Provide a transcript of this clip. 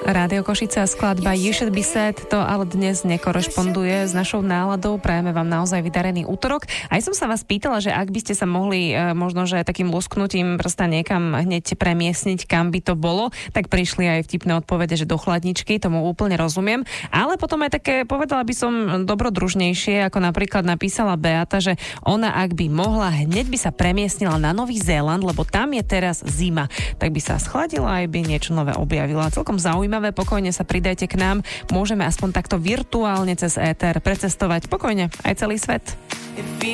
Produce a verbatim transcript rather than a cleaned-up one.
Rádio Košice a skladba You Should Be Sad to ale dnes nekorešponduje s našou náladou. Prajeme vám naozaj vydarený útorok. Aj som sa vás pýtala, že ak by ste sa mohli e, možno, že takým lusknutím prsta niekam hneď premiesniť, kam by to bolo, tak prišli aj vtipné odpovede, že do chladničky, tomu úplne rozumiem. Ale potom aj také, povedala by som, dobrodružnejšie, ako napríklad napísala Beata, že ona, ak by mohla, hneď by sa premiesnila na Nový Zéland, lebo tam je teraz zima. Tak by sa schladila, aj by niečo nové objavila. Celkom zaujímavé, pokojne sa pridajte k nám. Môžeme aspoň takto virtuálne cez éter precestovať pokojne aj celý svet.